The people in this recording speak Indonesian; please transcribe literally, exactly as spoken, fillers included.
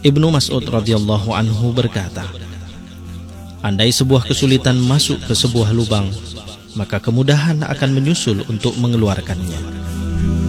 Ibnu Mas'ud radhiyallahu anhu berkata, andai sebuah kesulitan masuk ke sebuah lubang, maka kemudahan akan menyusul untuk mengeluarkannya.